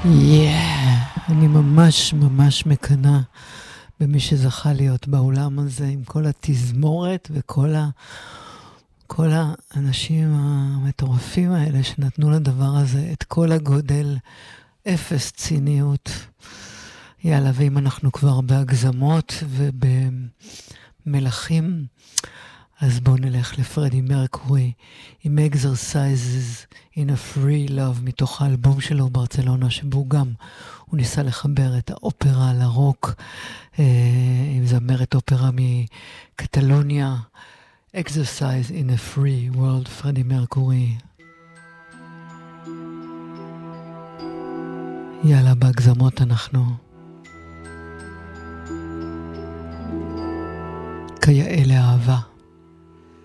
אני ממש ממש מקנה במי שזכה להיות בעולם הזה עם כל התזמורת וכל כל האנשים המטורפים האלה שנתנו לדבר הזה את כל הגודל, אפס ציניות. יאללה, ואם אנחנו כבר בהגזמות ובמלכים, אז בואו נלך לפרדי מרקורי עם Exercises in a Free Love מתוך האלבום שלו ברצלונה, שבו גם הוא ניסה לחבר את האופרה לרוק, עם זמרת אופרה מקטלוניה. Exercise in a Free World, פרדי מרקורי. יאללה, בהגזמות אנחנו. כיאה לאהבה.